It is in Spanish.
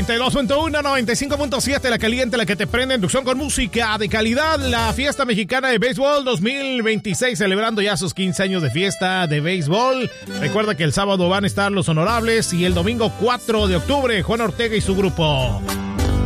92.1, 95.7, la caliente, la que te prende, inducción con música de calidad. La fiesta mexicana de béisbol 2026, celebrando ya sus 15 años de fiesta de béisbol. Recuerda que el sábado van a estar los honorables y el domingo 4 de octubre, Juan Ortega y su grupo.